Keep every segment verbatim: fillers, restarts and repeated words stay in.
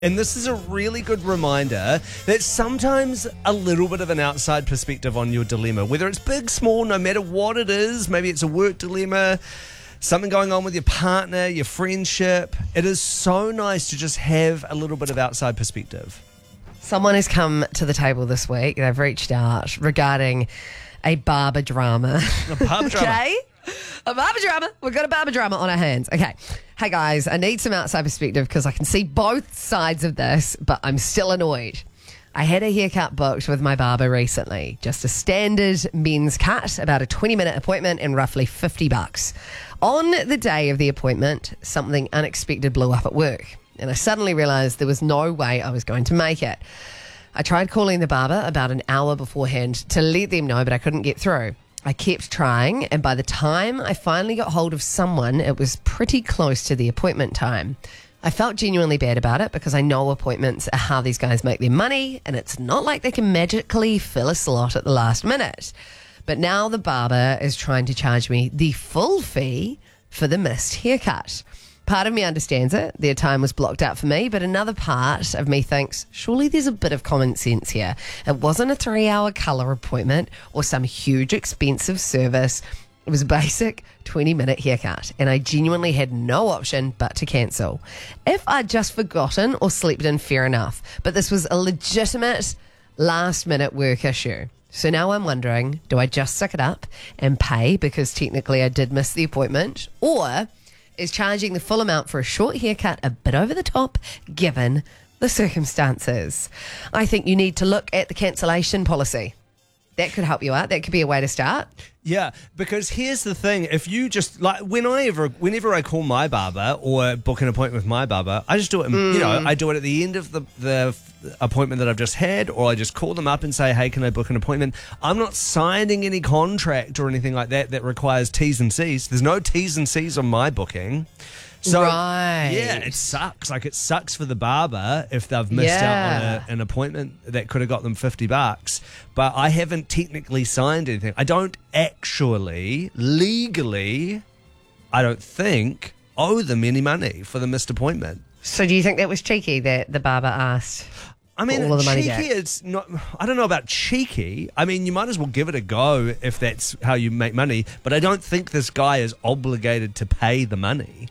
And this is a really good reminder that sometimes a little bit of an outside perspective on your dilemma, whether it's big, small, no matter what it is, maybe it's a work dilemma, something going on with your partner, your friendship, it is so nice to just have a little bit of outside perspective. Someone has come to the table this week. They've reached out regarding a barber drama. A barber drama. Okay? A barber drama. We've got a barber drama on our hands. Okay. Hey, guys, I need some outside perspective because I can see both sides of this, but I'm still annoyed. I had a haircut booked with my barber recently. Just a standard men's cut, about a twenty-minute appointment and roughly fifty bucks. On the day of the appointment, something unexpected blew up at work, and I suddenly realised there was no way I was going to make it. I tried calling the barber about an hour beforehand to let them know, but I couldn't get through. I kept trying, and by the time I finally got hold of someone, it was pretty close to the appointment time. I felt genuinely bad about it because I know appointments are how these guys make their money, and it's not like they can magically fill a slot at the last minute. But now the barber is trying to charge me the full fee for the missed haircut. Part of me understands it. Their time was blocked out for me, but another part of me thinks, surely there's a bit of common sense here. It wasn't a three-hour colour appointment or some huge expensive service. It was a basic twenty-minute haircut, and I genuinely had no option but to cancel. If I'd just forgotten or slept in, fair enough, but this was a legitimate last-minute work issue. So now I'm wondering, do I just suck it up and pay because technically I did miss the appointment, or is charging the full amount for a short haircut a bit over the top given the circumstances? I think you need to look at the cancellation policy. That could help you out. That could be a way to start. Yeah, because here's the thing. If you just, like, when I ever, whenever I call my barber or book an appointment with my barber, I just do it, mm. you know, I do it at the end of the, the appointment that I've just had, or I just call them up and say, hey, can I book an appointment? I'm not signing any contract or anything like that that requires T's and C's. There's no T's and C's on my booking. So, right. yeah, it sucks. Like, it sucks for the barber if they've missed yeah. out on a, an appointment that could have got them fifty bucks. But I haven't technically signed anything. I don't actually, legally, I don't think, owe them any money for the missed appointment. So do you think that was cheeky that the barber asked? I mean, all of the money cheeky, back? it's not, I don't know about cheeky. I mean, you might as well give it a go if that's how you make money. But I don't think this guy is obligated to pay the money.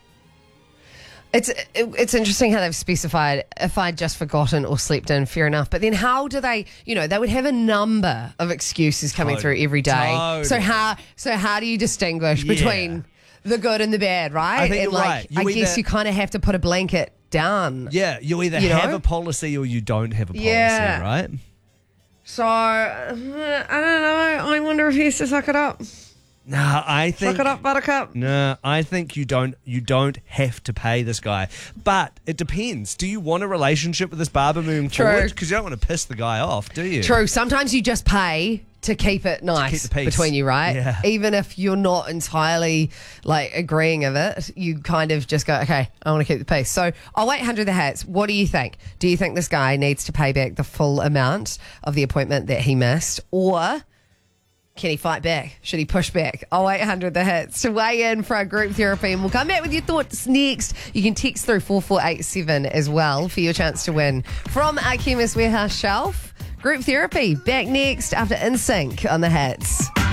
It's it, it's interesting how they've specified if I'd just forgotten or slept in, fair enough. But then how do they, you know, they would have a number of excuses coming Totally. through every day. Totally. So how so how do you distinguish Yeah. between the good and the bad, right? I think and you're like right. You I either- guess you kind of have to put a blanket down. Yeah, you either You know? have a policy or you don't have a policy, Yeah. right? So uh, I don't know. I wonder if he has to suck it up. No, I think Suck it up, buttercup. No, I think you don't you don't have to pay this guy. But it depends. Do you want a relationship with this barber moving True. forward? Because you don't want to piss the guy off, do you? True. Sometimes you just pay to keep it nice keep the peace. between you, right? Yeah. Even if you're not entirely like agreeing of it, you kind of just go, okay, I want to keep the peace. So I'll eight hundred the hats. What do you think? Do you think this guy needs to pay back the full amount of the appointment that he missed, or can he fight back? Should he push back? oh eight hundred the hits to weigh in for our group therapy, and we'll come back with your thoughts next. You can text through four four eight seven as well for your chance to win from our Chemist Warehouse shelf. Group therapy back next after N Sync on the hits.